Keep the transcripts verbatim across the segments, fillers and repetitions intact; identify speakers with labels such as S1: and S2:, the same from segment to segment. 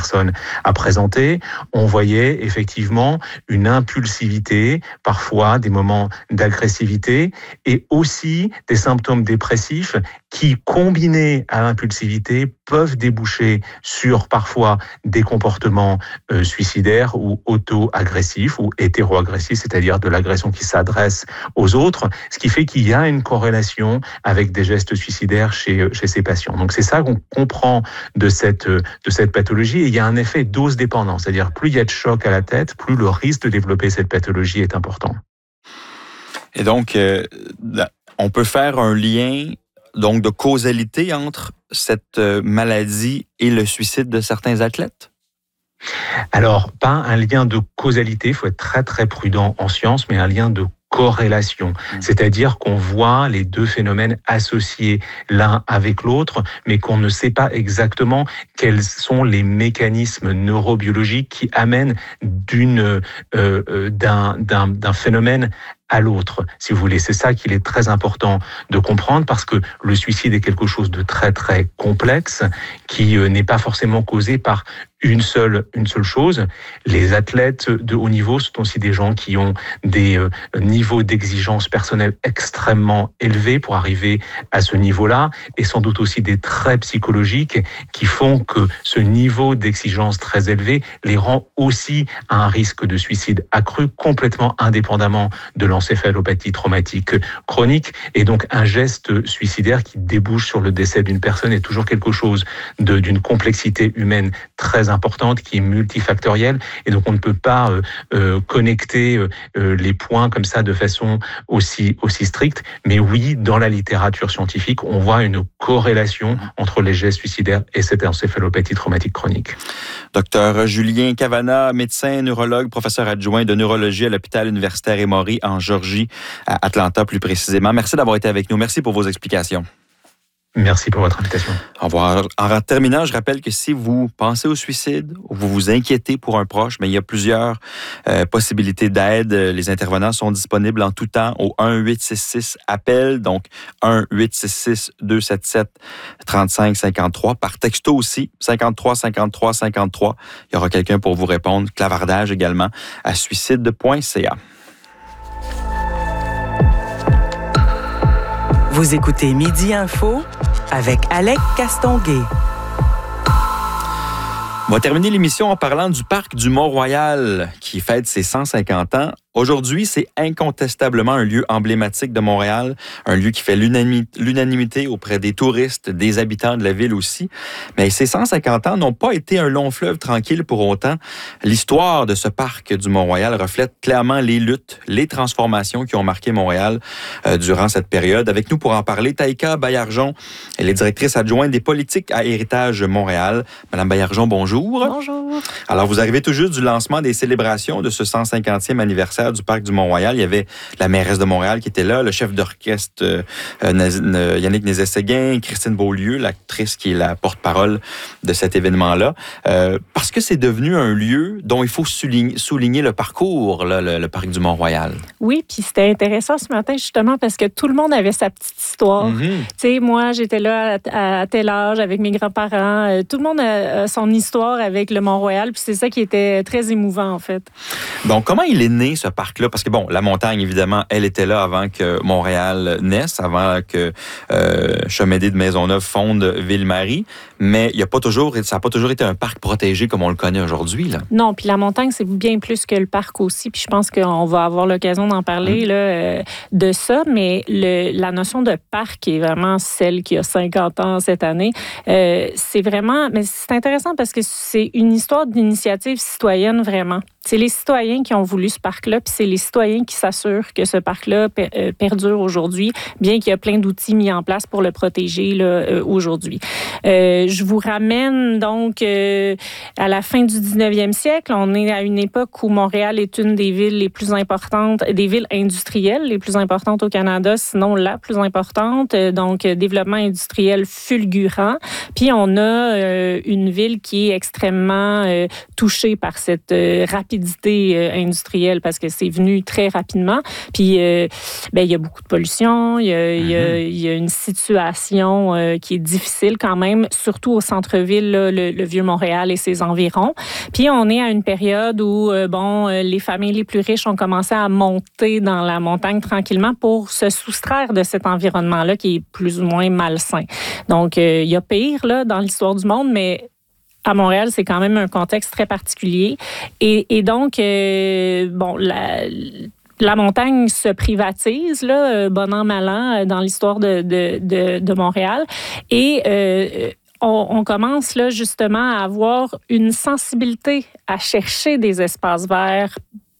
S1: personne a présenté. On voyait effectivement une impulsivité, parfois des moments d'agressivité et aussi des symptômes dépressifs qui, combinés à l'impulsivité, peuvent déboucher sur parfois des comportements euh, suicidaires ou auto-agressifs ou hétéro-agressifs, c'est-à-dire de l'agression qui s'adresse aux autres, ce qui fait qu'il y a une corrélation avec des gestes suicidaires chez, chez ces patients. Donc c'est ça qu'on comprend de cette, de cette pathologie, et il y a un effet dose dépendant, c'est-à-dire plus il y a de choc à la tête, plus le risque de développer cette pathologie est important.
S2: Et donc, euh, on peut faire un lien donc de causalité entre cette maladie et le suicide de certains athlètes?
S1: Alors, pas un lien de causalité, il faut être très très prudent en science, mais un lien de corrélation, mmh. c'est-à-dire qu'on voit les deux phénomènes associés l'un avec l'autre, mais qu'on ne sait pas exactement quels sont les mécanismes neurobiologiques qui amènent d'une, euh, d'un, d'un, d'un phénomène à l'autre, si vous voulez. C'est ça qu'il est très important de comprendre, parce que le suicide est quelque chose de très très complexe qui euh, n'est pas forcément causé par une seule une seule chose. Les athlètes de haut niveau sont aussi des gens qui ont des euh, niveaux d'exigence personnelle extrêmement élevés pour arriver à ce niveau-là, et sans doute aussi des traits psychologiques qui font que ce niveau d'exigence très élevé les rend aussi à un risque de suicide accru, complètement indépendamment de l'encéphalopathie traumatique chronique. Et donc un geste suicidaire qui débouche sur le décès d'une personne est toujours quelque chose de, d'une complexité humaine très importante, qui est multifactorielle, et donc on ne peut pas euh, euh, connecter euh, les points comme ça de façon aussi, aussi stricte. Mais oui, dans la littérature scientifique, on voit une corrélation entre les gestes suicidaires et cette encéphalopathie traumatique chronique.
S2: Docteur Julien Cavana, médecin, neurologue, professeur adjoint de neurologie à l'hôpital universitaire Emory en Georgie, à Atlanta plus précisément. Merci d'avoir été avec nous. Merci pour vos explications.
S1: Merci pour votre invitation.
S2: Au revoir. En terminant, je rappelle que si vous pensez au suicide ou vous vous inquiétez pour un proche, mais il y a plusieurs euh, possibilités d'aide. Les intervenants sont disponibles en tout temps au un huit six six appel, donc un huit six six deux sept sept trois cinq cinq trois. Par texto aussi, cinquante-trois cinquante-trois cinquante-trois. Il y aura quelqu'un pour vous répondre. Clavardage également à suicide point c a.
S3: Vous écoutez Midi Info avec Alec Castonguay.
S2: On va terminer l'émission en parlant du parc du Mont-Royal qui fête ses cent cinquante ans. Aujourd'hui, c'est incontestablement un lieu emblématique de Montréal, un lieu qui fait l'unanimité auprès des touristes, des habitants de la ville aussi. Mais ces cent cinquante ans n'ont pas été un long fleuve tranquille pour autant. L'histoire de ce parc du Mont-Royal reflète clairement les luttes, les transformations qui ont marqué Montréal euh, durant cette période. Avec nous pour en parler, Taïka Baillargeon, elle est directrice adjointe des politiques à Héritage Montréal. Madame Baillargeon, bonjour.
S4: Bonjour.
S2: Alors, vous arrivez tout juste du lancement des célébrations de ce cent cinquantième anniversaire du parc du Mont-Royal. Il y avait la mairesse de Montréal qui était là, le chef d'orchestre euh, euh, Yannick Nézet-Séguin, Christine Beaulieu, l'actrice qui est la porte-parole de cet événement-là. Euh, parce que c'est devenu un lieu dont il faut souligner, souligner le parcours, là, le, le parc du Mont-Royal.
S4: Oui, puis c'était intéressant ce matin justement parce que tout le monde avait sa petite histoire. Mm-hmm. Tu sais, moi, j'étais là à, à tel âge avec mes grands-parents. Euh, tout le monde a, a son histoire avec le Mont-Royal, puis c'est ça qui était très émouvant, en fait.
S2: Donc, comment il est né, ce parc-là? Parce que, bon, la montagne, évidemment, elle était là avant que Montréal naisse, avant que euh, Chemédé de Maisonneuve fonde Ville-Marie, mais il y a pas toujours, ça n'a pas toujours été un parc protégé comme on le connaît aujourd'hui, là.
S4: Non, puis la montagne, c'est bien plus que le parc aussi, puis je pense qu'on va avoir l'occasion d'en parler, mmh. là, euh, de ça, mais le, la notion de parc est vraiment celle qui a cinquante ans cette année. Euh, c'est vraiment, mais c'est intéressant parce que c'est une histoire d'initiative citoyenne, vraiment. C'est les citoyens qui ont voulu ce parc-là, puis c'est les citoyens qui s'assurent que ce parc-là per, euh, perdure aujourd'hui, bien qu'il y a plein d'outils mis en place pour le protéger là, euh, aujourd'hui. Euh, je vous ramène donc euh, à la fin du dix-neuvième siècle. On est à une époque où Montréal est une des villes les plus importantes, des villes industrielles les plus importantes au Canada, sinon la plus importante. Donc, développement industriel fulgurant. Puis, on a euh, une ville qui est extrêmement euh, touchée par cette euh, rapide rapidité euh, industrielle parce que c'est venu très rapidement. Puis, euh, ben, il y a beaucoup de pollution, il y a, il y a, il y a une situation euh, qui est difficile quand même, surtout au centre-ville, là, le, le Vieux-Montréal et ses environs. Puis, on est à une période où, euh, bon, euh, les familles les plus riches ont commencé à monter dans la montagne tranquillement pour se soustraire de cet environnement-là qui est plus ou moins malsain. Donc, euh, il y a pire là, dans l'histoire du monde, mais à Montréal, c'est quand même un contexte très particulier. Et, et donc, euh, bon, la... La montagne se privatise, là, bon an, mal an, dans l'histoire de, de, de, de Montréal. Et euh, on, on commence là, justement à avoir une sensibilité à chercher des espaces verts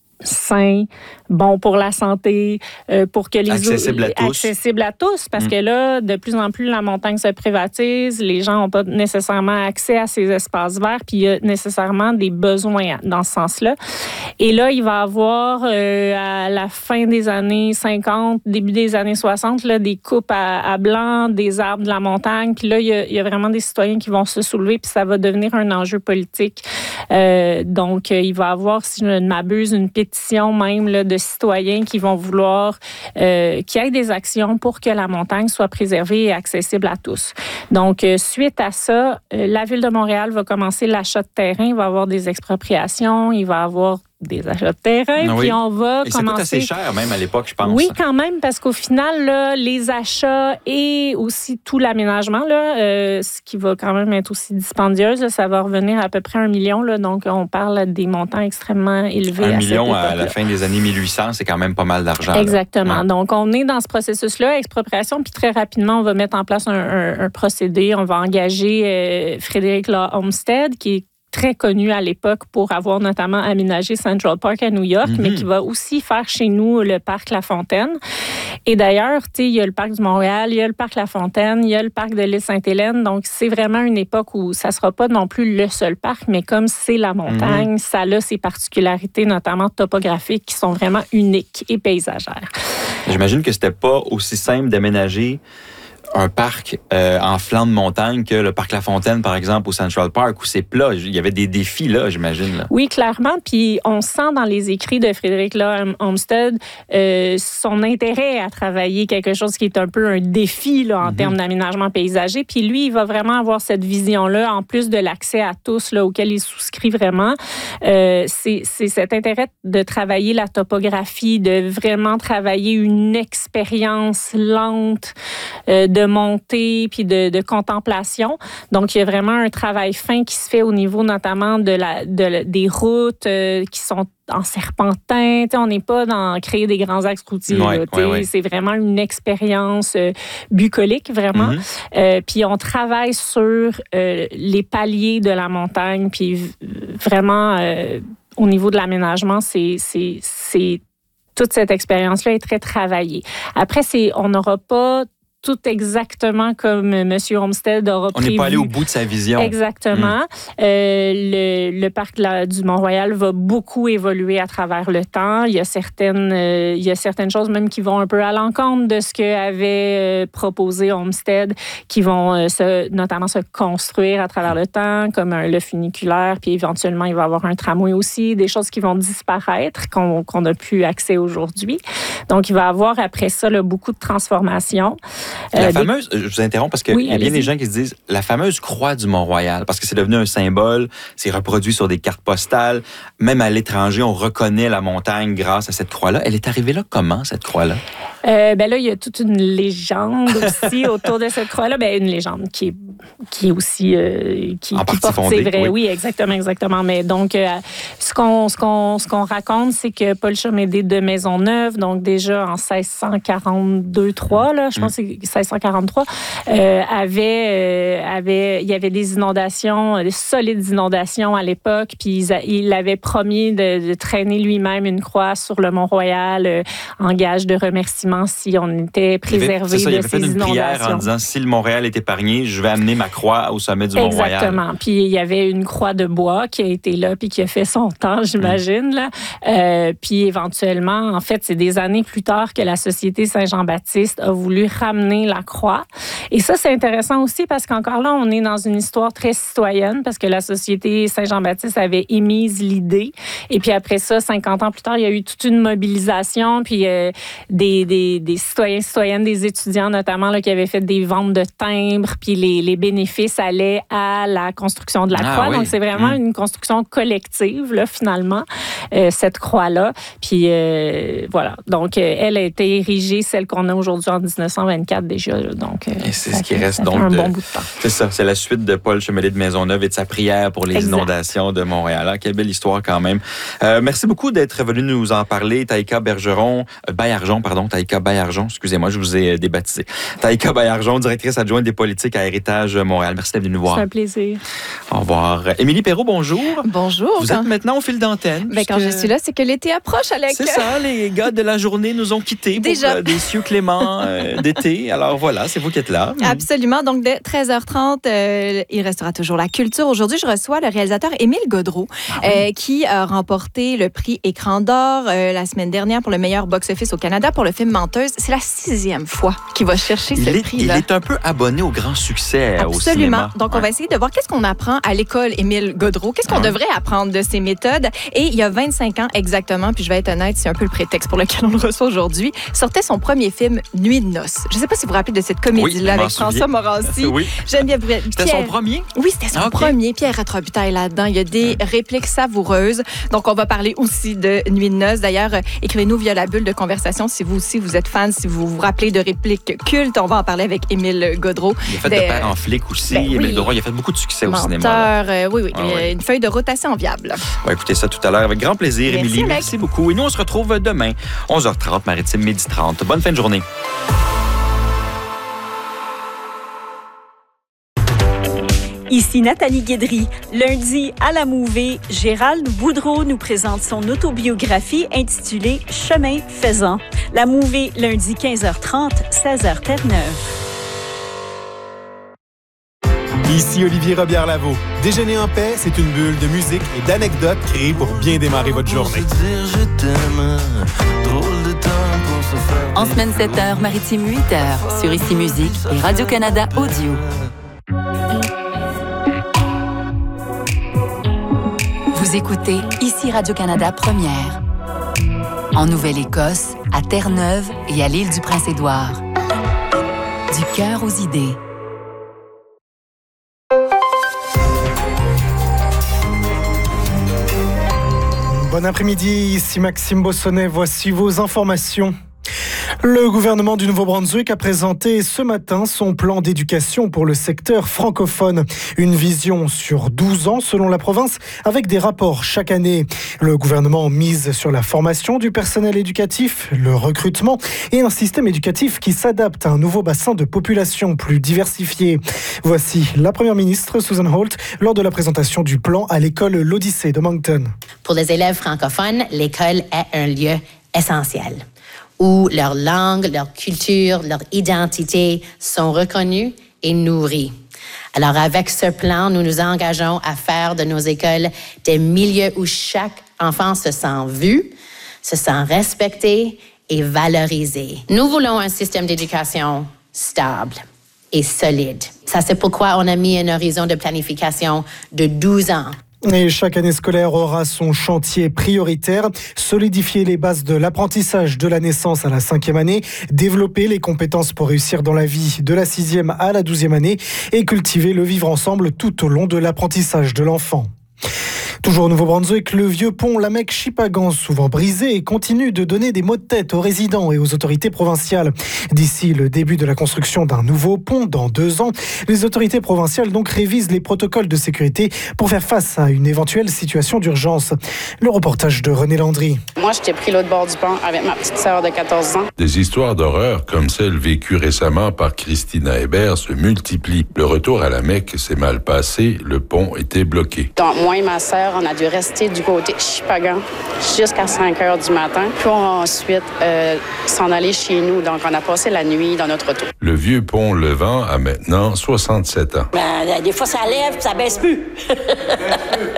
S4: sains, bons pour la santé, euh, pour que les
S2: accessible à tous.
S4: Accessible à tous, parce mmh. que là, de plus en plus, la montagne se privatise, les gens n'ont pas nécessairement accès à ces espaces verts, puis il y a nécessairement des besoins dans ce sens-là. Et là, il va y avoir, euh, à la fin des années cinquante, début des années soixante, là, des coupes à, à blanc, des arbres de la montagne, puis là, il y, a, il y a vraiment des citoyens qui vont se soulever, puis ça va devenir un enjeu politique. Euh, donc, il va y avoir, si je ne m'abuse, une pétition même là, de citoyens qui vont vouloir euh, qu'il y ait des actions pour que la montagne soit préservée et accessible à tous. Donc, euh, suite à ça, euh, la Ville de Montréal va commencer l'achat de terrain. Il va y avoir des expropriations, il va y avoir des achats de terrain,
S2: oui.
S4: puis on va
S2: et
S4: commencer...
S2: ça coûte assez cher, même à l'époque, je pense.
S4: Oui, quand même, parce qu'au final, là, les achats et aussi tout l'aménagement, là, euh, ce qui va quand même être aussi dispendieuse, là, ça va revenir à peu près un million. Là, donc, on parle des montants extrêmement élevés.
S2: Un
S4: à
S2: million
S4: cette
S2: à la fin des années mille huit cents, c'est quand même pas mal d'argent.
S4: Exactement.
S2: Ouais.
S4: Donc, on est dans ce processus-là, expropriation, puis très rapidement, on va mettre en place un, un, un procédé. On va engager euh, Frédéric Law Olmsted, qui est très connu à l'époque pour avoir notamment aménagé Central Park à New York, mm-hmm. mais qui va aussi faire chez nous le parc La Fontaine. Et d'ailleurs, tu sais, il y a le parc du Montréal, il y a le parc La Fontaine, il y a le parc de l'île Sainte-Hélène. Donc, c'est vraiment une époque où ça ne sera pas non plus le seul parc, mais comme c'est la montagne, mm-hmm. ça a ses particularités, notamment topographiques, qui sont vraiment uniques et paysagères.
S2: J'imagine que c'était pas aussi simple d'aménager un parc euh, en flanc de montagne que le parc La Fontaine, par exemple, au Central Park, où c'est plat. Il y avait des défis, là, j'imagine. Là.
S4: Oui, clairement. Puis on sent dans les écrits de Frédéric Law Olmsted euh, son intérêt à travailler quelque chose qui est un peu un défi là, en mm-hmm. termes d'aménagement paysager. Puis lui, il va vraiment avoir cette vision-là, en plus de l'accès à tous, là, auquel il souscrit vraiment. Euh, c'est, c'est cet intérêt de travailler la topographie, de vraiment travailler une expérience lente euh, de de montée puis de, de contemplation. Donc, il y a vraiment un travail fin qui se fait au niveau notamment de la, de, des routes euh, qui sont en serpentin. T'sais, on n'est pas dans créer des grands axes routiers.
S2: Ouais, ouais, ouais.
S4: C'est vraiment une expérience euh, bucolique, vraiment. Mm-hmm. Euh, puis on travaille sur euh, les paliers de la montagne. Puis vraiment, euh, au niveau de l'aménagement, c'est, c'est, c'est toute cette expérience-là est très travaillée. Après, c'est, on n'aura pas tout exactement comme M. Olmsted aura prévu.
S2: On n'est pas allé au bout de sa vision.
S4: Exactement. Mmh. Euh, le, le parc la, du Mont-Royal va beaucoup évoluer à travers le temps. Il y a certaines, euh, il y a certaines choses même qui vont un peu à l'encontre de ce qu'avait euh, proposé Olmsted, qui vont euh, se, notamment se construire à travers le temps, comme un, le funiculaire, puis éventuellement, il va y avoir un tramway aussi, des choses qui vont disparaître, qu'on qu'on n'a plus accès aujourd'hui. Donc, il va y avoir après ça là, beaucoup de transformations.
S2: La
S4: euh,
S2: fameuse, des... je vous interromps parce qu'il oui, y a bien des gens qui se disent la fameuse croix du Mont-Royal, parce que c'est devenu un symbole, c'est reproduit sur des cartes postales, même à l'étranger, on reconnaît la montagne grâce à cette croix-là. Elle est arrivée là comment, cette croix-là?
S4: Euh, ben là, il y a toute une légende aussi autour de cette croix-là. Ben, une légende qui est, qui est aussi... Euh, qui,
S2: en
S4: qui
S2: partie
S4: porte
S2: fondée,
S4: ses vrais,
S2: oui.
S4: oui, exactement, exactement. Mais donc, euh, ce, qu'on, ce, qu'on, ce qu'on raconte, c'est que Paul Chomédé de Maisonneuve, donc déjà en seize cent quarante-deux trois, là, je pense que c'est seize cent quarante-trois, euh, avait, euh, avait... Il y avait des inondations, des solides inondations à l'époque, puis il avait promis de, de traîner lui-même une croix sur le Mont-Royal euh, en gage de remerciement si on était préservé
S2: ça,
S4: de
S2: il
S4: ces
S2: fait une
S4: inondations.
S2: Prière en disant si le Montréal est épargné, je vais amener ma croix au sommet du Mont-Royal.
S4: Exactement. Puis il y avait une croix de bois qui a été là puis qui a fait son temps, j'imagine. Là. Euh, puis éventuellement, en fait, c'est des années plus tard que la Société Saint-Jean-Baptiste a voulu ramener donner la croix. Et ça, c'est intéressant aussi parce qu'encore là, on est dans une histoire très citoyenne parce que la Société Saint-Jean-Baptiste avait émise l'idée. Et puis après ça, cinquante ans plus tard, il y a eu toute une mobilisation, puis euh, des, des, des citoyens, citoyennes, des étudiants notamment, là, qui avaient fait des ventes de timbres, puis les, les bénéfices allaient à la construction de la
S2: ah,
S4: croix.
S2: Oui.
S4: Donc, c'est vraiment mmh. une construction collective, là, finalement, euh, cette croix-là. Puis euh, voilà. Donc, euh, elle a été érigée, celle qu'on a aujourd'hui en dix-neuf cent vingt-quatre déjà. Là. Donc, euh,
S2: et c'est
S4: ça
S2: ce qui
S4: fait,
S2: reste
S4: ça
S2: donc
S4: fait un
S2: de,
S4: bon bout de temps.
S2: C'est ça, c'est la suite de Paul Chemelet de Maisonneuve et de sa prière pour les
S4: exact.
S2: Inondations de Montréal. Ah, quelle belle histoire quand même. Euh, merci beaucoup d'être venu nous en parler. Taïka Bergeron, euh, Baillargeon, pardon, Taïka Baillargeon, excusez-moi, je vous ai débaptisé. Taïka Baillargeon, directrice adjointe des politiques à Héritage Montréal. Merci d'être venue nous voir.
S4: C'est un plaisir.
S2: Au revoir. Émilie Perrault, bonjour.
S5: Bonjour.
S2: Vous êtes maintenant au fil d'antenne.
S5: Ben, quand je suis là, c'est que l'été approche, Alex.
S2: C'est ça, les gars de la journée nous ont quittés pour
S5: Déjà.
S2: Euh, des cieux cléments euh, d'été. Alors voilà, c'est vous qui êtes là.
S5: Absolument. Donc, dès treize heures trente, euh, il restera toujours la culture. Aujourd'hui, je reçois le réalisateur Émile Gaudreault, ah oui. euh, qui a remporté le prix Écran d'or euh, la semaine dernière pour le meilleur box-office au Canada pour le film Menteuse. C'est la sixième fois qu'il va chercher
S2: il
S5: ce
S2: est,
S5: prix-là.
S2: Il est un peu abonné au grand succès
S5: Absolument.
S2: au cinéma.
S5: Donc, ouais. on va essayer de voir qu'est-ce qu'on apprend à l'école Émile Gaudreault. Qu'est-ce qu'on ouais. devrait apprendre de ses méthodes? Et il y a vingt-cinq ans exactement, puis je vais être honnête, c'est un peu le prétexte pour lequel on le reçoit aujourd'hui, sortait son premier film, Nuit de noces. Je ne sais pas si vous vous rappelez de cette comédie-là
S2: oui,
S5: avec François Morancy.
S2: oui.
S5: Geneviève Pierre...
S2: C'était son premier?
S5: Oui, c'était son ah, okay. premier. Pierre Robitaille là-dedans. Il y a des ouais. répliques savoureuses. Donc, on va parler aussi de Nuit de noces. D'ailleurs, euh, écrivez-nous via la bulle de conversation si vous aussi vous êtes fan, si vous vous rappelez de répliques cultes. On va en parler avec Émile Gaudreault.
S2: Il a fait de, de Père en flic aussi. Ben, Émile oui. Gaudreault, il a fait beaucoup de succès
S5: Menteur,
S2: au cinéma.
S5: Euh, oui, oui.
S2: Ah, oui.
S5: Une feuille de route assez enviable.
S2: On va écouter ça tout à l'heure avec grand plaisir,
S5: Merci,
S2: Émilie.
S5: Alex.
S2: Merci beaucoup. Et nous, on se retrouve demain, onze heures trente, Maritime, midi trente. Bonne fin de journée.
S6: Ici Nathalie Guédry. Lundi, à la Mouvée, Gérald Boudreau nous présente son autobiographie intitulée « Chemin faisant ». La Mouvée, lundi quinze heures trente, seize heures Terre-Neuve.
S7: Ici Olivier Robillard-Lavaux. Déjeuner en paix, c'est une bulle de musique et d'anecdotes créées pour bien démarrer votre journée.
S8: En semaine sept heures, Maritime huit heures, sur Ici Musique et Radio-Canada Audio. Vous écoutez Ici Radio-Canada Première. En Nouvelle-Écosse, à Terre-Neuve et à l'île du Prince-Édouard. Du cœur aux idées.
S9: Bon après-midi, ici Maxime Bossonnet. Voici vos informations. Le gouvernement du Nouveau-Brunswick a présenté ce matin son plan d'éducation pour le secteur francophone. Une vision sur douze ans selon la province avec des rapports chaque année. Le gouvernement mise sur la formation du personnel éducatif, le recrutement et un système éducatif qui s'adapte à un nouveau bassin de population plus diversifié. Voici la première ministre Susan Holt lors de la présentation du plan à l'école L'Odyssée de Moncton.
S10: Pour les élèves francophones, l'école est un lieu essentiel, où leur langue, leur culture, leur identité sont reconnues et nourries. Alors, avec ce plan, nous nous engageons à faire de nos écoles des milieux où chaque enfant se sent vu, se sent respecté et valorisé. Nous voulons un système d'éducation stable et solide. Ça, c'est pourquoi on a mis un horizon de planification de douze ans.
S9: Et chaque année scolaire aura son chantier prioritaire, solidifier les bases de l'apprentissage de la naissance à la cinquième année, développer les compétences pour réussir dans la vie de la sixième à la douzième année et cultiver le vivre ensemble tout au long de l'apprentissage de l'enfant. Toujours au Nouveau-Brunswick, le vieux pont Lamec-Chipagan, souvent brisé, continue de donner des maux de tête aux résidents et aux autorités provinciales. D'ici le début de la construction d'un nouveau pont, dans deux ans, les autorités provinciales donc révisent les protocoles de sécurité pour faire face à une éventuelle situation d'urgence. Le reportage de René Landry.
S11: Moi, j'étais pris l'autre bord du pont avec ma petite sœur de quatorze ans.
S12: Des histoires d'horreur comme celle vécue récemment par Christina Hébert se multiplient. Le retour à la Mecque s'est mal passé, le pont était bloqué.
S11: Donc, moi et ma sœur, on a dû rester du côté Chipagan jusqu'à cinq heures du matin, puis on a ensuite euh, s'en aller chez nous. Donc, on a passé la nuit dans notre auto.
S12: Le vieux pont Levant a maintenant soixante-sept ans.
S13: Ben, des fois, ça lève, puis ça baisse plus.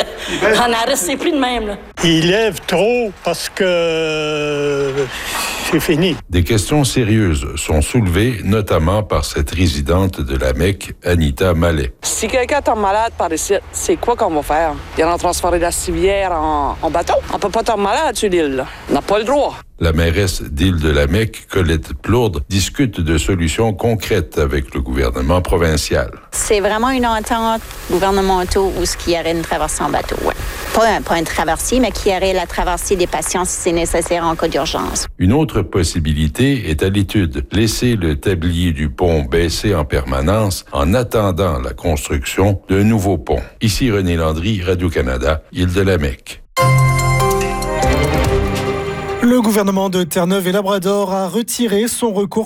S13: On a resté plus de même, là.
S14: Il lève trop parce que c'est fini.
S12: Des questions sérieuses sont soulevées, notamment par cette résidente de la Mecque, Anita Mallet.
S15: Si quelqu'un tombe malade par ici, c'est quoi qu'on va faire? Il y en a transféré la civière en, en bateau? On peut pas tomber malade sur l'île. On n'a pas le droit.
S12: La mairesse d'Île-de-la-Mecque, Colette Plourde, discute de solutions concrètes avec le gouvernement provincial.
S16: C'est vraiment une entente gouvernementale où ce qu'il y aurait une traversée en bateau, ouais. Pas, un, pas une traversée, mais qu'il y aurait la traversée des patients si c'est nécessaire en cas d'urgence.
S12: Une autre possibilité est à l'étude. Laisser le tablier du pont baisser en permanence en attendant la construction d'un nouveau pont. Ici René Landry, Radio-Canada, Île-de-la-Mecque.
S9: Le gouvernement de Terre-Neuve et Labrador a retiré son recours